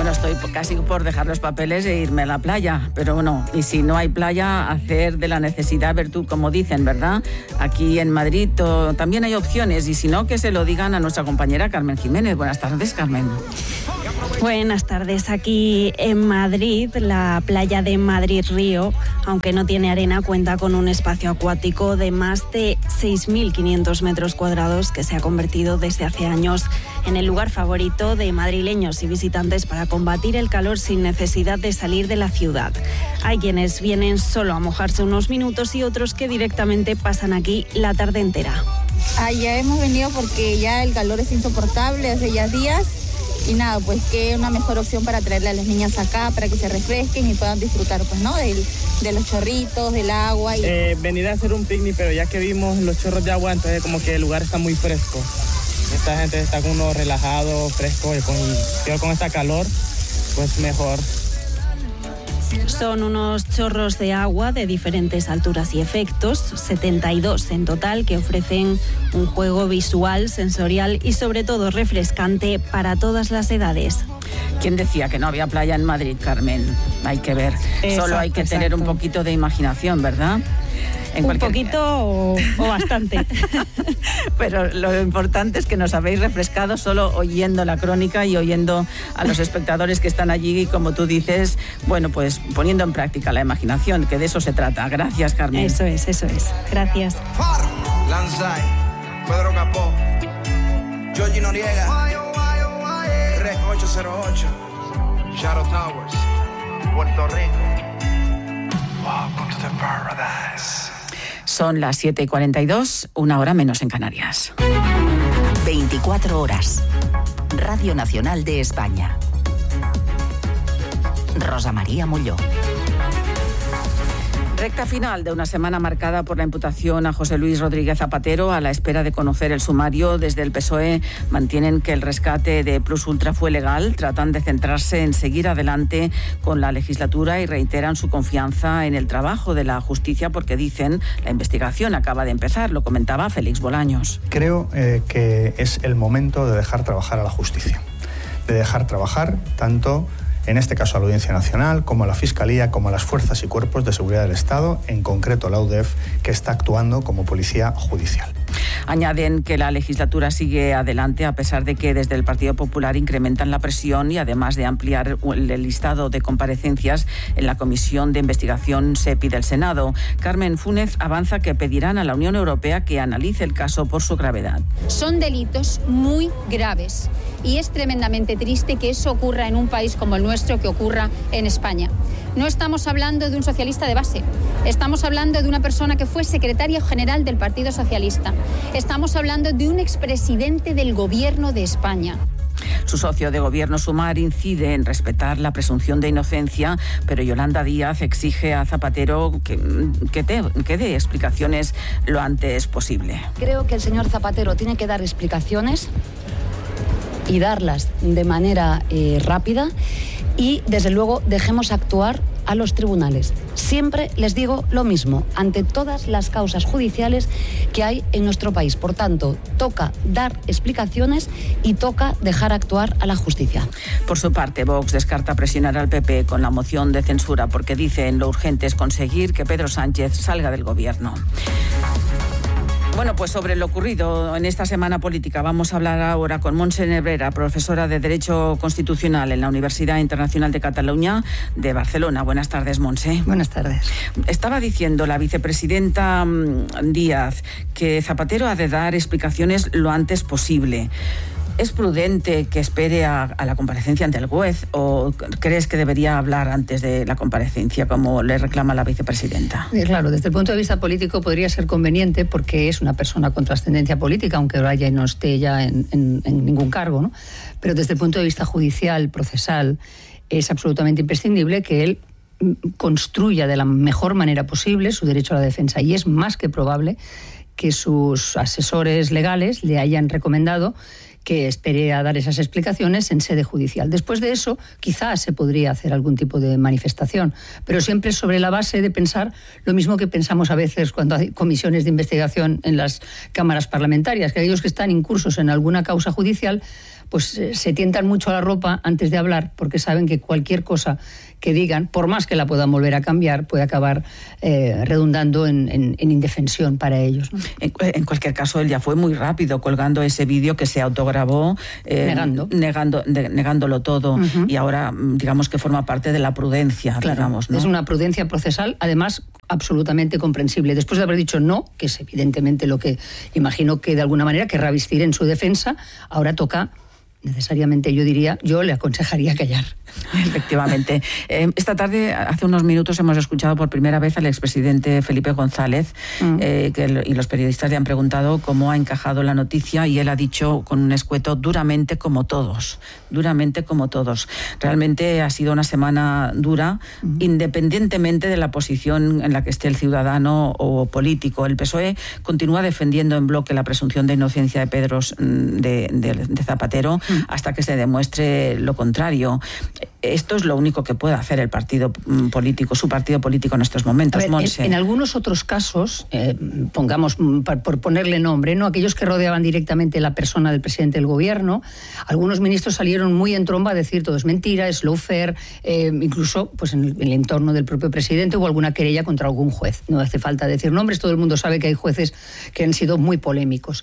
Bueno, estoy casi por dejar los papeles e irme a la playa, pero bueno, y si no hay playa, hacer de la necesidad virtud, como dicen, ¿verdad? Aquí en Madrid también hay opciones, y si no, que se lo digan a nuestra compañera Carmen Jiménez. Buenas tardes, Carmen. Buenas tardes. Aquí en Madrid, la playa de Madrid Río, aunque no tiene arena, cuenta con un espacio acuático de más de 6.500 metros cuadrados que se ha convertido desde hace años en el lugar favorito de madrileños y visitantes para combatir el calor sin necesidad de salir de la ciudad. Hay quienes vienen solo a mojarse unos minutos y otros que directamente pasan aquí la tarde entera. Ya hemos venido porque ya el calor es insoportable hace ya días. Y nada, pues que una mejor opción para traerle a las niñas acá, para que se refresquen y puedan disfrutar, pues, ¿no? De los chorritos, del agua. Venir a hacer un picnic, pero ya que vimos los chorros de agua, entonces como que el lugar está muy fresco. Esta gente está con uno relajado, fresco, y con esta calor, pues mejor. Son unos chorros de agua de diferentes alturas y efectos, 72 en total, que ofrecen un juego visual, sensorial y sobre todo refrescante para todas las edades. ¿Quién decía que no había playa en Madrid, Carmen? Hay que ver. Solo hay que tener un poquito de imaginación, ¿verdad? Poquito o bastante. Pero lo importante es que nos habéis refrescado solo oyendo la crónica y oyendo a los espectadores que están allí y, como tú dices, bueno, pues poniendo en práctica la imaginación, que de eso se trata. Gracias, Carmen. Eso es. Gracias. Lanzai, Pedro Capó, Georgie Noriega, Rec 808, Shadow Towers, Puerto Rico. Welcome to the paradise. Son las 7:42, 1 hora menos en Canarias. 24 horas. Radio Nacional de España. Rosa María Molló. Recta final de una semana marcada por la imputación a José Luis Rodríguez Zapatero. A la espera de conocer el sumario, desde el PSOE mantienen que el rescate de Plus Ultra fue legal, tratan de centrarse en seguir adelante con la legislatura y reiteran su confianza en el trabajo de la justicia porque dicen la investigación acaba de empezar, lo comentaba Félix Bolaños. Creo que es el momento de dejar trabajar a la justicia, de dejar trabajar tanto en este caso a la Audiencia Nacional, como a la Fiscalía, como a las fuerzas y cuerpos de seguridad del Estado, en concreto la UDEF, que está actuando como policía judicial. Añaden que la legislatura sigue adelante a pesar de que desde el Partido Popular incrementan la presión y además de ampliar el listado de comparecencias en la Comisión de Investigación SEPI del Senado. Carmen Fúnez avanza que pedirán a la Unión Europea que analice el caso por su gravedad. Son delitos muy graves y es tremendamente triste que eso ocurra en un país como el nuestro, que ocurra en España. No estamos hablando de un socialista de base, estamos hablando de una persona que fue secretaria general del Partido Socialista, estamos hablando de un expresidente del Gobierno de España. Su socio de gobierno, Sumar, incide en respetar la presunción de inocencia, pero Yolanda Díaz exige a Zapatero que dé explicaciones lo antes posible. Creo que el señor Zapatero tiene que dar explicaciones y darlas de manera rápida y, desde luego, dejemos actuar a los tribunales. Siempre les digo lo mismo, ante todas las causas judiciales que hay en nuestro país. Por tanto, toca dar explicaciones y toca dejar actuar a la justicia. Por su parte, Vox descarta presionar al PP con la moción de censura porque dicen lo urgente es conseguir que Pedro Sánchez salga del gobierno. Bueno, pues sobre lo ocurrido en esta semana política vamos a hablar ahora con Montse Nebrera, profesora de Derecho Constitucional en la Universidad Internacional de Cataluña de Barcelona. Buenas tardes, Montse. Buenas tardes. Estaba diciendo la vicepresidenta Díaz que Zapatero ha de dar explicaciones lo antes posible. ¿Es prudente que espere a la comparecencia ante el juez o crees que debería hablar antes de la comparecencia, como le reclama la vicepresidenta? Claro, desde el punto de vista político podría ser conveniente porque es una persona con trascendencia política, aunque vaya y no esté ya en ningún cargo, ¿no? Pero desde el punto de vista judicial, procesal, es absolutamente imprescindible que él construya de la mejor manera posible su derecho a la defensa, y es más que probable que sus asesores legales le hayan recomendado que espere a dar esas explicaciones en sede judicial. Después de eso, quizás se podría hacer algún tipo de manifestación, pero siempre sobre la base de pensar lo mismo que pensamos a veces cuando hay comisiones de investigación en las cámaras parlamentarias, que aquellos que están incursos en alguna causa judicial pues se tientan mucho la ropa antes de hablar, porque saben que cualquier cosa que digan, por más que la puedan volver a cambiar, puede acabar redundando en indefensión para ellos, ¿no? En cualquier caso, él ya fue muy rápido colgando ese vídeo que se autograbó, negándolo todo, y ahora digamos que forma parte de la prudencia, claro, digamos, ¿no? Es una prudencia procesal, además absolutamente comprensible. Después de haber dicho no, que es evidentemente lo que imagino que de alguna manera querrá vestir en su defensa, ahora toca necesariamente, yo le aconsejaría callar. Efectivamente. Esta tarde, hace unos minutos, hemos escuchado por primera vez al expresidente Felipe González, y los periodistas le han preguntado cómo ha encajado la noticia, y él ha dicho con un escueto: duramente como todos. Realmente ha sido una semana dura, independientemente de la posición en la que esté el ciudadano o político. El PSOE continúa defendiendo en bloque la presunción de inocencia de Pedros de Zapatero hasta que se demuestre lo contrario. Esto es lo único que puede hacer el partido político, su partido político en estos momentos. En algunos otros casos, pongamos, por ponerle nombre, ¿no?, aquellos que rodeaban directamente la persona del presidente del gobierno, algunos ministros salieron muy en tromba a decir todo es mentira, es lawfare, incluso pues en el entorno del propio presidente hubo alguna querella contra algún juez. No hace falta decir nombres, todo el mundo sabe que hay jueces que han sido muy polémicos.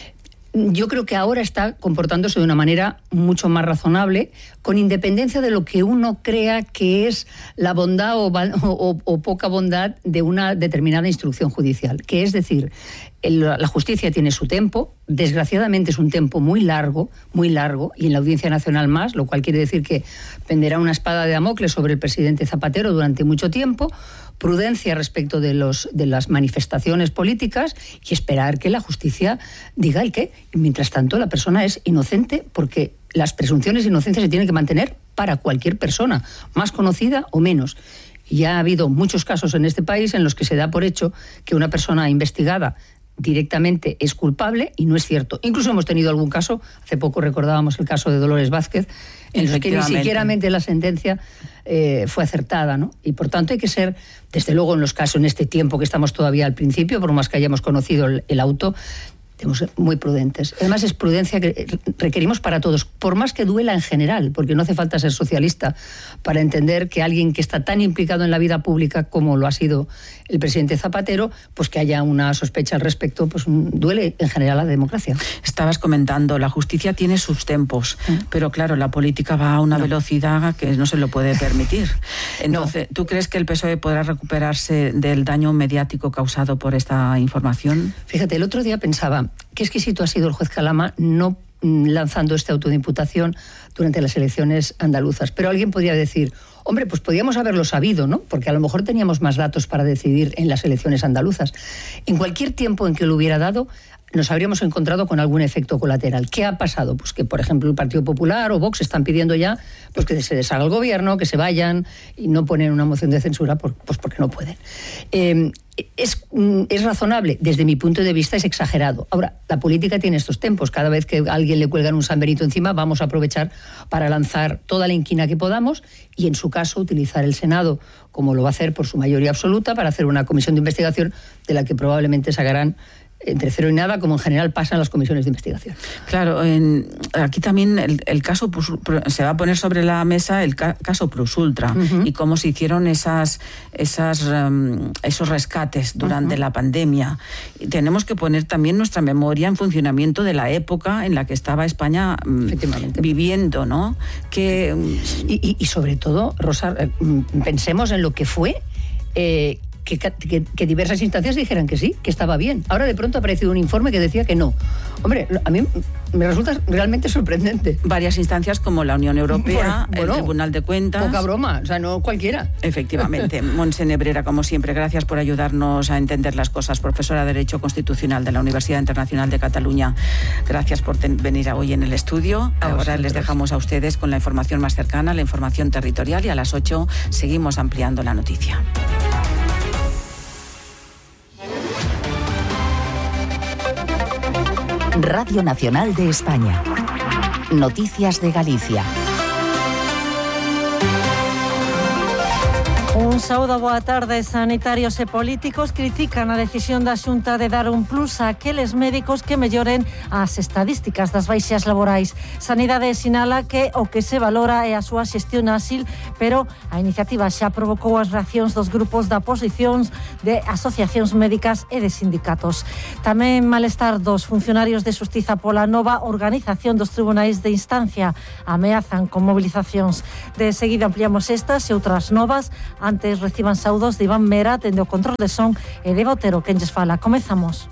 Yo creo que ahora está comportándose de una manera mucho más razonable, con independencia de lo que uno crea que es la bondad o poca bondad de una determinada instrucción judicial. Que es decir, la justicia tiene su tiempo, desgraciadamente es un tiempo muy largo, y en la Audiencia Nacional más, lo cual quiere decir que penderá una espada de Damocles sobre el presidente Zapatero durante mucho tiempo. Prudencia respecto de las manifestaciones políticas y esperar que la justicia diga el qué. Mientras tanto, la persona es inocente, porque las presunciones de inocencia se tienen que mantener para cualquier persona, más conocida o menos. Y ya ha habido muchos casos en este país en los que se da por hecho que una persona investigada directamente es culpable, y no es cierto. Incluso hemos tenido algún caso, hace poco recordábamos el caso de Dolores Vázquez, en el que ni siquiera la sentencia fue acertada, ¿no? Y por tanto hay que ser, desde luego en los casos, en este tiempo que estamos todavía al principio, por más que hayamos conocido el auto, tenemos que ser muy prudentes. Además, es prudencia que requerimos para todos, por más que duela en general, porque no hace falta ser socialista para entender que alguien que está tan implicado en la vida pública como lo ha sido el presidente Zapatero, pues que haya una sospecha al respecto, pues duele en general a la democracia. Estabas comentando, la justicia tiene sus tempos, pero claro, la política va a una velocidad que no se lo puede permitir. Entonces, ¿tú crees que el PSOE podrá recuperarse del daño mediático causado por esta información? Fíjate, el otro día pensaba, qué exquisito ha sido el juez Calama no lanzando este auto de imputación durante las elecciones andaluzas. Pero alguien podría decir, hombre, pues podíamos haberlo sabido, ¿no? Porque a lo mejor teníamos más datos para decidir en las elecciones andaluzas. En cualquier tiempo en que lo hubiera dado, nos habríamos encontrado con algún efecto colateral. ¿Qué ha pasado? Pues que, por ejemplo, el Partido Popular o Vox están pidiendo ya pues que se deshaga el gobierno, que se vayan, y no ponen una moción de censura pues porque no pueden. Es razonable, desde mi punto de vista es exagerado. Ahora, la política tiene estos tempos. Cada vez que a alguien le cuelgan un San Benito encima, vamos a aprovechar para lanzar toda la inquina que podamos y, en su caso, utilizar el Senado, como lo va a hacer por su mayoría absoluta, para hacer una comisión de investigación de la que probablemente sacarán entre cero y nada, como en general pasa en las comisiones de investigación. Claro, aquí también el caso se va a poner sobre la mesa el caso Plus Ultra y cómo se hicieron esos rescates durante la pandemia. Y tenemos que poner también nuestra memoria en funcionamiento de la época en la que estaba España viviendo, ¿no? Y sobre todo, Rosa, pensemos en lo que fue que diversas instancias dijeran que sí, que estaba bien. Ahora de pronto ha aparecido un informe que decía que no. Hombre, a mí me resulta realmente sorprendente. Varias instancias como la Unión Europea, el Tribunal de Cuentas. Poca broma, o sea, no cualquiera. Efectivamente. Montse Nebrera, como siempre, gracias por ayudarnos a entender las cosas. Profesora de Derecho Constitucional de la Universidad Internacional de Cataluña. Gracias por venir hoy en el estudio. Ahora les dejamos a ustedes con la información más cercana, la información territorial, y a las 8 seguimos ampliando la noticia. Radio Nacional de España. Noticias de Galicia. Un saúdo, boa tarde. Sanitarios e políticos critican a decisión da Xunta de dar un plus a aqueles médicos que melloren as estadísticas das baixas laborais. Sanidade sinala que o que se valora é a súa xestión áxil, pero a iniciativa xa provocou as reaccións dos grupos da oposición, de asociacións médicas e de sindicatos. Tamén malestar dos funcionarios de Xustiza pola nova organización dos tribunais de instancia. Ameazan con movilizacións. De seguida ampliamos estas e outras novas. Antes reciban saudos de Iván Mera, dende o control de son, e de Botero, quen lles fala. Comezamos.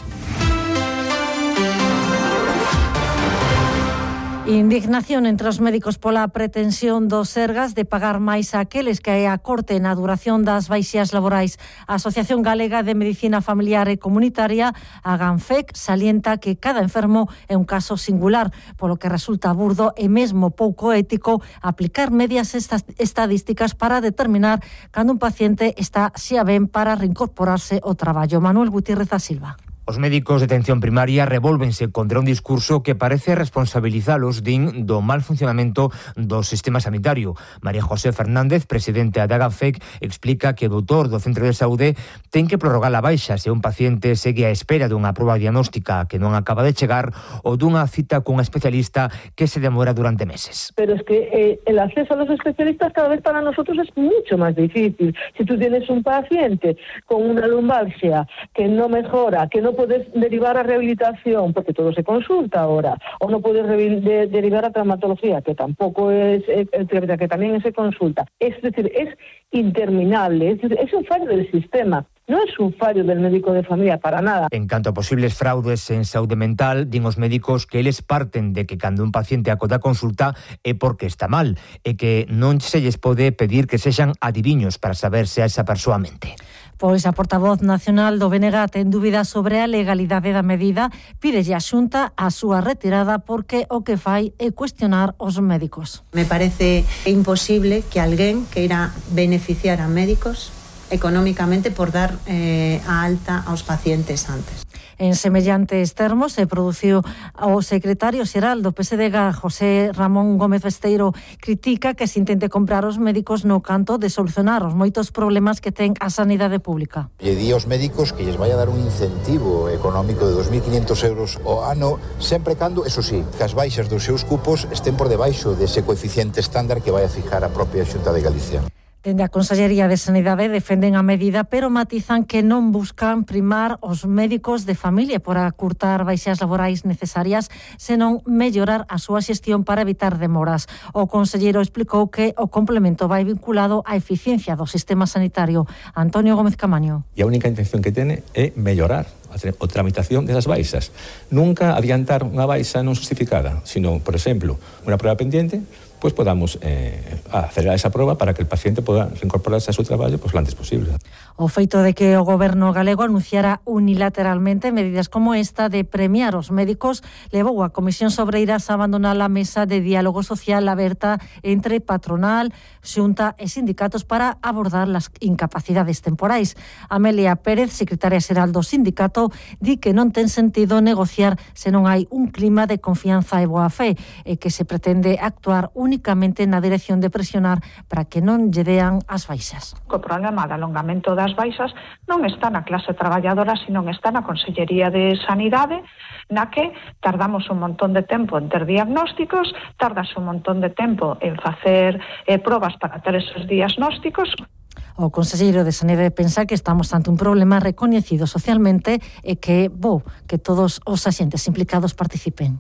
Indignación entre os médicos pola pretensión dos Sergas de pagar máis a aqueles que acorten a duración das baixas laborais. A Asociación Galega de Medicina Familiar e Comunitaria, a GANFEC, salienta que cada enfermo é un caso singular, polo que resulta burdo e mesmo pouco ético aplicar medias estadísticas para determinar cando un paciente está xa ben para reincorporarse ao traballo. Manuel Gutiérrez da Silva. Os médicos de atención primaria revólvense contra un discurso que parece responsabilizalos, din, do mal funcionamento do sistema sanitario. María José Fernández, presidente da GANFEC, explica que o doutor do centro de saúde ten que prorrogar a baixa se un paciente segue á espera dunha proba diagnóstica que non acaba de chegar ou dunha cita cun especialista que se demora durante meses. Pero es que el acceso a los especialistas cada vez para nosotros es mucho más difícil. Si tú tienes un paciente con una lumbalgia que no mejora, que no puedes derivar a rehabilitación, porque todo se consulta ahora, o no puedes derivar a traumatología, que tampoco es, que también se consulta. Es decir, es interminable, es un fallo del sistema. No es un fallo del médico de familia, para nada. En canto a posibles fraudes en saúde mental, din os médicos que eles parten de que cando un paciente acude a consulta é porque está mal e que non se lles pode pedir que sexan adiviños para saber se a esa persoa mente. Pois a portavoz nacional do BNG ten dúbidas sobre a legalidade da medida, pídelle á Xunta a súa retirada porque o que fai é cuestionar os médicos. Me parece imposible que alguén queira beneficiar a médicos económicamente por dar a alta aos pacientes antes. En semellantes termos se produciu o secretario xeral do PSDG, José Ramón Gómez Besteiro, critica que se intente comprar os médicos no canto de solucionar os moitos problemas que ten a sanidade pública. E di aos médicos que lles vai a dar un incentivo económico de 2.500 euros ao ano, sempre cando, eso sí, que as baixas dos seus cupos estén por debaixo dese coeficiente estándar que vai a fijar a propia Xunta de Galicia. Dende a Consellería de Sanidade defenden a medida, pero matizan que non buscan primar os médicos de familia por acurtar baixas laborais necesarias, senón mellorar a súa xestión para evitar demoras. O conselleiro explicou que o complemento vai vinculado á eficiencia do sistema sanitario. Antonio Gómez Camaño. E a única intención que tene é mellorar a tramitación desas baixas. Nunca adiantar unha baixa non justificada, sino, por exemplo, unha prueba pendiente, pues podamos acelerar esa prueba para que el paciente pueda reincorporarse a su traballo lo antes posible. O feito de que o goberno galego anunciara unilateralmente medidas como esta de premiar os médicos levou a Comisión Sobreiras a abandonar a mesa de diálogo social aberta entre patronal, Xunta e sindicatos para abordar las incapacidades temporais. Amelia Pérez, secretaria xeral do sindicato, di que non ten sentido negociar se non hai un clima de confianza e boa fe e que se pretende actuar únicamente na dirección de presionar para que non lle dean as baixas. O problema do alongamento das baixas non está na clase traballadora, sino está na Consellería de Sanidade, na que tardamos un montón de tempo en ter diagnósticos, tardas un montón de tempo en facer probas para ter esos diagnósticos. O conselleiro de Sanidade pensa que estamos ante un problema recoñecido socialmente e que é bo que todos os axentes implicados participen.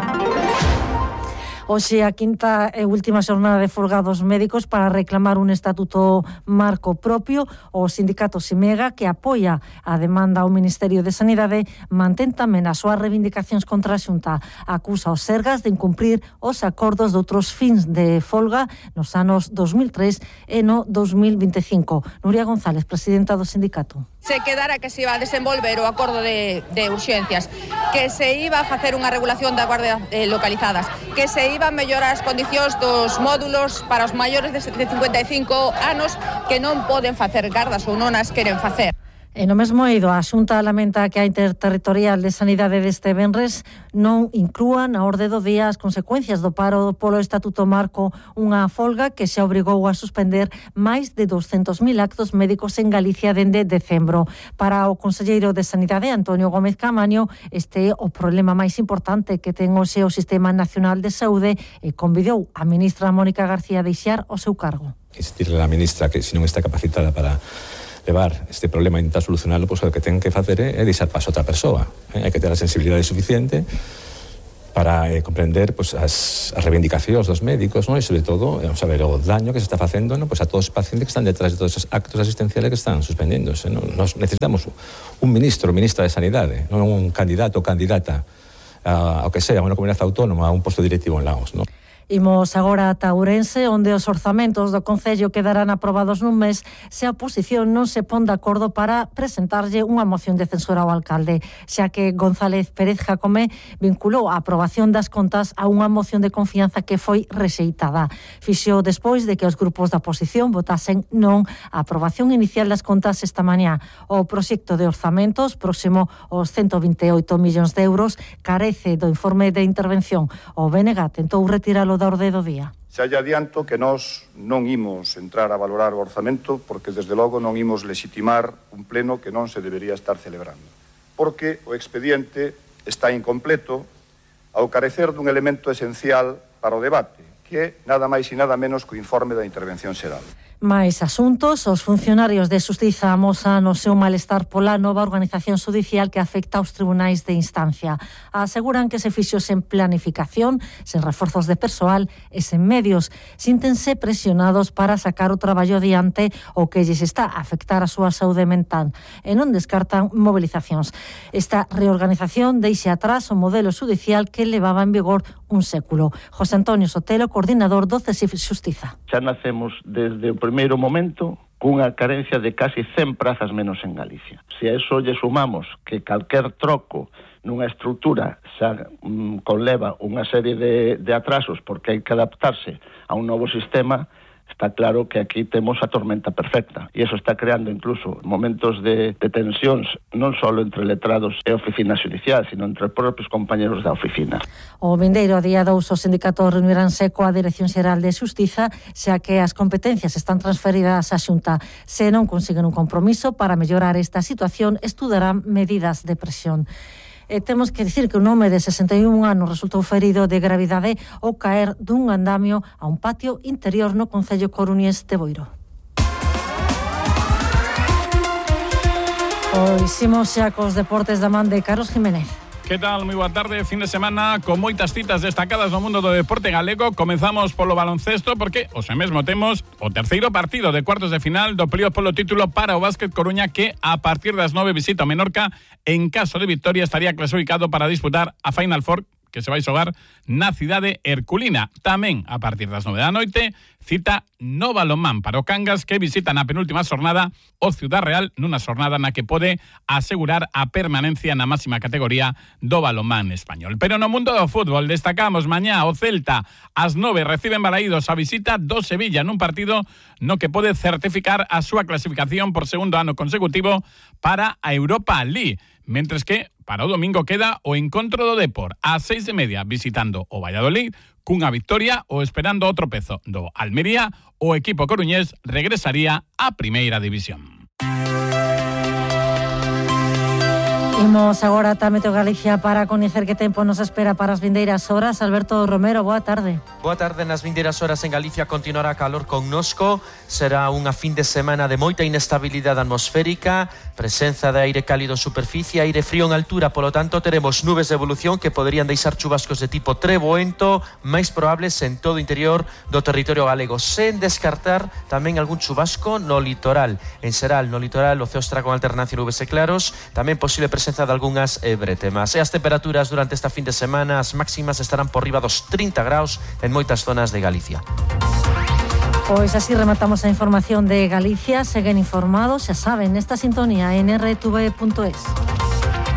Hoxe a quinta e última xornada de folga dos médicos para reclamar un estatuto marco propio. O sindicato Simega, que apoia a demanda ao Ministerio de Sanidade, mantén tamén as súas reivindicacións contra a Xunta. Acusa os Sergas de incumprir os acordos de outros fins de folga nos anos 2003 e no 2025. Nuria González, presidenta do sindicato. Se quedara que se iba a desenvolver o acordo de urxencias, que se iba a facer unha regulación da guardia localizadas, que se iba a mellorar as condicións dos módulos para os maiores de 55 anos que non poden facer gardas ou non as queren facer. E no mesmo eido, a Xunta lamenta que a Interterritorial de Sanidade deste venres non inclúa na orde do día as consecuencias do paro polo Estatuto Marco, unha folga que xa obrigou a suspender máis de 200.000 actos médicos en Galicia dende decembro. Para o conselleiro de Sanidade, Antonio Gómez Caamaño, este é o problema máis importante que ten hoxe o Sistema Nacional de Saúde e convidou a ministra Mónica García a deixar o seu cargo. Insistirle a ministra que se non está capacitada para levar este problema e intentar solucionarlo, pois o que ten que facer é deixar paso a outra persoa. Hai que ter a sensibilidade suficiente para comprender pois, as reivindicacións dos médicos, non? E sobre todo saber o daño que se está facendo, non? Pois a todos os pacientes que están detrás de todos esos actos asistenciales que están suspendéndose, non? Nos necesitamos un ministra de Sanidade, non un candidato ou candidata ao que sea, a unha comunidade autónoma, a un posto directivo en Laos, non? Imos agora ata Ourense, onde os orzamentos do Concello quedarán aprobados nun mes se a oposición non se pon de acordo para presentarlle unha moción de censura ao alcalde, xa que González Pérez Jacome vinculou a aprobación das contas a unha moción de confianza que foi rexeitada. Fixo despois de que os grupos da oposición votasen non a aprobación inicial das contas esta mañá. O proxecto de orzamentos, próximo aos 128 millóns de euros, carece do informe de intervención. O BNG tentou retiralo da orde do día. Xa lle adianto que nós non imos entrar a valorar o orzamento porque desde logo non imos legitimar un pleno que non se debería estar celebrando. Porque o expediente está incompleto ao carecer dun elemento esencial para o debate, que é nada máis e nada menos que o informe da intervención xeral. Mais asuntos, os funcionarios de Xustiza amosan o seu malestar pola nova organización judicial que afecta aos tribunais de instancia. Aseguran que se fixo sen planificación, sen reforzos de persoal e sen medios. Síntense presionados para sacar o traballo adiante o que lles está a afectar a súa saúde mental e non descartan movilizacións. Esta reorganización deixa atrás o modelo judicial que levaba en vigor un século. José Antonio Sotelo, coordinador do CSIF Xustiza. Xa nacemos desde o primeiro momento cunha carencia de casi 100 prazas menos en Galicia. Se a eso lle sumamos que calquer troco nunha estrutura xa conleva unha serie de atrasos porque hai que adaptarse a un novo sistema, está claro que aquí temos a tormenta perfecta e eso está creando incluso momentos de tensións non só entre letrados e oficina xudicial, sino entre os propios compañeros da oficina. O vindeiro día 2 os sindicatos reuniránse coa Dirección Xeral de Xustiza, xa que as competencias están transferidas á Xunta. Se non consiguen un compromiso para mellorar esta situación, estudarán medidas de presión. Temos que dicir que un home de 61 anos resultou ferido de gravidade ao caer dun andamio a un patio interior no concello coruñés de Boiro. Pois imos xa cos deportes da man de Carlos Jiménez. Que tal? Moi boa tarde, fin de semana con moitas citas destacadas no mundo do deporte galego. Comezamos polo baloncesto porque hoxe mesmo temos o terceiro partido de cuartos de final do playoff polo título para o Básquet Coruña, que a partir das 9 visita o Menorca. En caso de victoria estaría clasificado para disputar a Final Four, que se vai xogar na cidade herculina. Tamén, a partir das 9 da noite, cita no balonmán para o Cangas, que visita na penúltima xornada o Ciudad Real, nunha xornada na que pode asegurar a permanencia na máxima categoría do balonmán español. Pero no mundo do fútbol destacamos mañá o Celta ás 9 reciben Balaídos a visita do Sevilla nun partido no que pode certificar a súa clasificación por segundo ano consecutivo para a Europa League. Mentres que para o domingo queda o encontro do Depor ás 6:30 visitando o Valladolid, cunha victoria ou esperando o tropezo do Almería, o equipo coruñés regresaría á primeira división. Imos agora ata Meteo Galicia para coñecer que tempo nos espera para as vindeiras horas. Alberto Romero, boa tarde. Boa tarde. Nas vindeiras horas en Galicia continuará calor connosco. Será unha fin de semana de moita inestabilidade atmosférica, presenza de aire cálido en superficie, aire frío en altura, polo tanto teremos nubes de evolución que poderían deixar chubascos de tipo treboento, máis probables en todo o interior do territorio galego, sen descartar tamén algún chubasco no litoral. En xeral, no litoral o ceo estará con alternancia nubes e claros, tamén posible presenza de algunhas bretemas. E as temperaturas durante esta fin de semana, as máximas estarán por riba dos 30 graus en moitas zonas de Galicia. Pois así rematamos a información de Galicia. Seguen informados, xa saben, nesta sintonía en rtv.es.